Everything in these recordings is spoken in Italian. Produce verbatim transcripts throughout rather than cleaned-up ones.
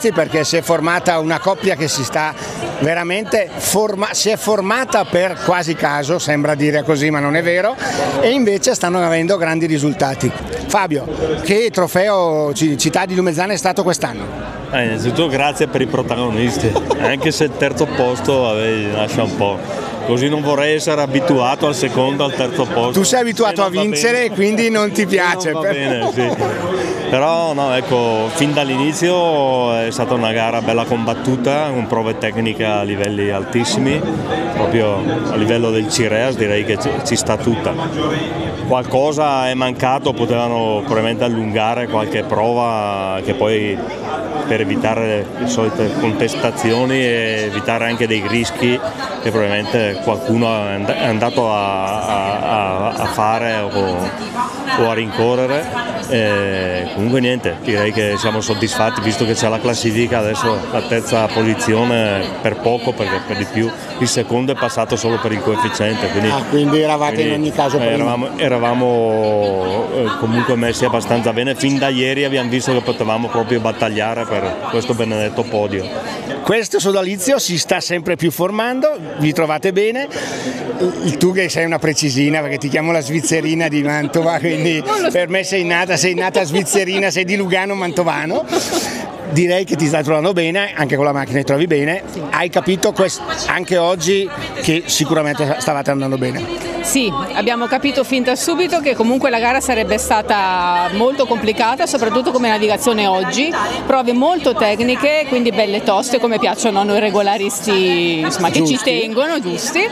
protagonisti, perché si è formata una coppia che si sta veramente forma si è formata per quasi caso, sembra dire così ma non è vero, e invece stanno avendo grandi risultati. Fabio, che trofeo Città di Lumezzana è stato quest'anno? Eh, innanzitutto grazie per i protagonisti, anche se il terzo posto vabbè, lascia un po', così non vorrei essere abituato al secondo, al terzo posto. Tu sei abituato a vincere e quindi non ti piace. Non va bene, sì. Però no, ecco, fin dall'inizio è stata una gara bella combattuta, con prove tecniche a livelli altissimi, proprio a livello del Cireas direi che ci sta tutta. Qualcosa è mancato, potevano probabilmente allungare qualche prova che poi per evitare le solite contestazioni e evitare anche dei rischi che probabilmente qualcuno è andato a, a, a fare o, o a rincorrere. E comunque niente, direi che siamo soddisfatti visto che c'è la classifica, adesso la terza posizione per poco, perché per di più il secondo è passato solo per il coefficiente, quindi, ah, quindi eravate quindi, in ogni caso prima. eravamo, eravamo comunque messi abbastanza bene, fin da ieri abbiamo visto che potevamo proprio battagliare per questo benedetto podio. Questo sodalizio si sta sempre più formando, vi trovate bene, tu che sei una precisina perché ti chiamo la svizzerina di Mantova, quindi per me sei nata, sei nata svizzerina, sei di Lugano Mantovano. Direi che ti stai trovando bene, anche con la macchina ti trovi bene, hai capito anche oggi che sicuramente stavate andando bene. Sì, abbiamo capito fin da subito che comunque la gara sarebbe stata molto complicata, soprattutto come navigazione oggi, prove molto tecniche, quindi belle toste come piacciono a noi regolaristi, insomma, che giusti. Ci tengono, giusti.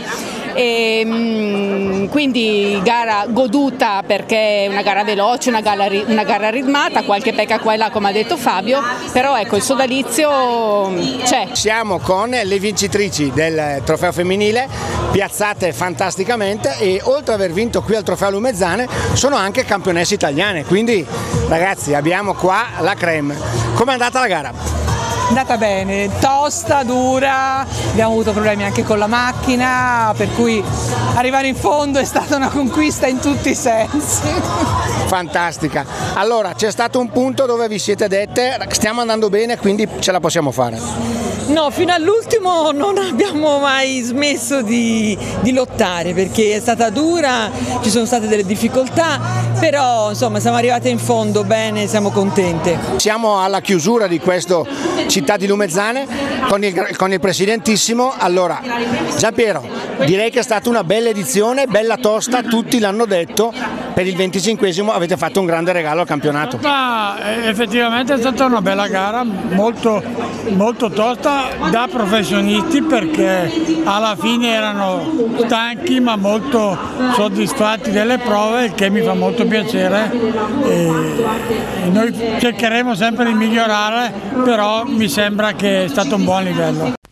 E, quindi gara goduta perché è una gara veloce, una gara, una gara ritmata, qualche pecca qua e là come ha detto Fabio, però ecco il sodalizio c'è. Siamo con le vincitrici del trofeo femminile, piazzate fantasticamente, e oltre ad aver vinto qui al trofeo Lumezzane sono anche campionesse italiane, quindi ragazzi abbiamo qua la creme. Com'è andata la gara? È andata bene, tosta, dura, abbiamo avuto problemi anche con la macchina, per cui arrivare in fondo è stata una conquista in tutti i sensi. Fantastica, allora c'è stato un punto dove vi siete dette stiamo andando bene, quindi ce la possiamo fare. No, fino all'ultimo non abbiamo mai smesso di, di lottare, perché è stata dura, ci sono state delle difficoltà, però insomma siamo arrivate in fondo bene, siamo contente. Siamo alla chiusura di questo Città di Lumezzane con il, con il presidentissimo. Allora Giampiero, direi che è stata una bella edizione, bella tosta, tutti l'hanno detto, per il venticinquesimo avete fatto un grande regalo al campionato. Ma effettivamente è stata una bella gara, molto, molto tosta da professionisti, perché alla fine erano stanchi ma molto soddisfatti delle prove, il che mi fa molto piacere, e noi cercheremo sempre di migliorare, però mi sembra che è stato un buon livello.